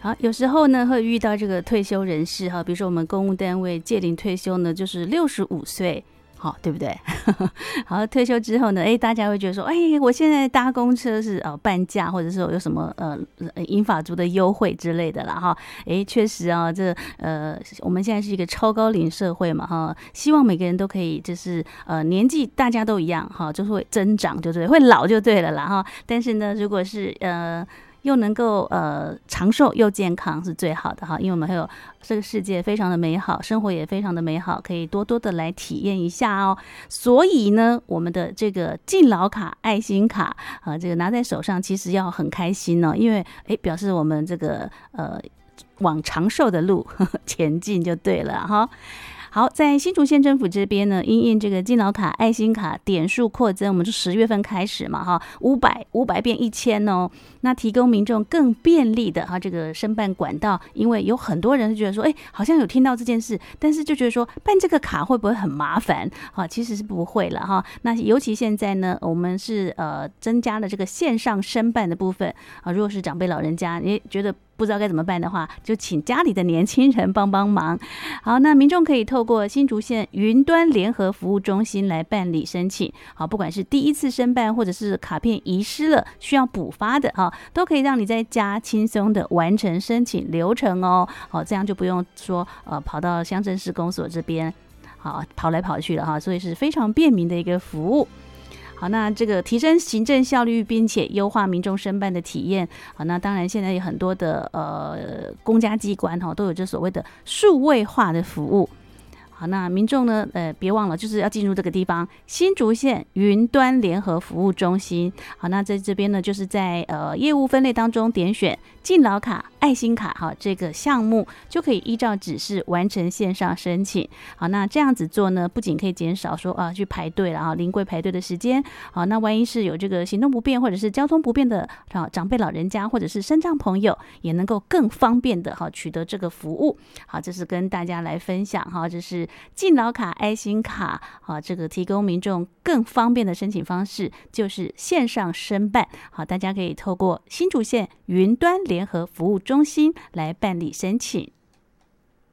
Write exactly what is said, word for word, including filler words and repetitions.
好，有时候呢会遇到这个退休人士哈，比如说我们公务单位届龄退休呢，就是六十五岁。好，对不对？好，退休之后呢，哎，大家会觉得说，哎，我现在搭公车是哦半价，或者是有什么呃银发族的优惠之类的啦哈。哎，确实啊，这呃我们现在是一个超高龄社会嘛哈，希望每个人都可以就是呃年纪大家都一样哈，就会增长，就对，会老就对了啦哈。但是呢，如果是呃。又能够呃长寿又健康是最好的哈，因为我们还有这个世界非常的美好，生活也非常的美好，可以多多的来体验一下哦。所以呢，我们的这个敬老卡、爱心卡啊、呃，这个拿在手上其实要很开心哦，因为哎表示我们这个呃往长寿的路呵呵前进就对了哈。好，在新竹县政府这边呢，因应这个敬老卡、爱心卡点数扩增，我们就十月份开始嘛，哈，五百五百变一千哦，那提供民众更便利的哈这个申办管道，因为有很多人觉得说，哎，好像有听到这件事，但是就觉得说办这个卡会不会很麻烦？哈，其实是不会了哈。那尤其现在呢，我们是呃增加了这个线上申办的部分啊，如果是长辈老人家，你觉得不知道该怎么办的话，就请家里的年轻人帮帮忙。好，那民众可以透过新竹县云端联合服务中心来办理申请。好，不管是第一次申办，或者是卡片遗失了需要补发的哈，都可以让你在家轻松的完成申请流程哦。好，这样就不用说呃跑到乡镇市公所这边好跑来跑去了哈，所以是非常便民的一个服务。好，那这个提升行政效率，并且优化民众申办的体验。好，那当然现在有很多的呃公家机关哈都有这所谓的数位化的服务。好，那民众呢，呃，别忘了就是要进入这个地方，新竹县云端联合服务中心。好，那在这边呢，就是在呃业务分类当中点选敬老卡、爱心卡哈这个项目，就可以依照指示完成线上申请。好，那这样子做呢，不仅可以减少说啊去排队了啊临柜排队的时间。好，那万一是有这个行动不便或者是交通不便的啊长辈老人家或者是身障朋友，也能够更方便的哈取得这个服务。好，这是跟大家来分享哈，这是敬老卡、爱心卡啊，这个提供民众更方便的申请方式，就是线上申办。好，大家可以透过新竹县云端联合服务中心来办理申请。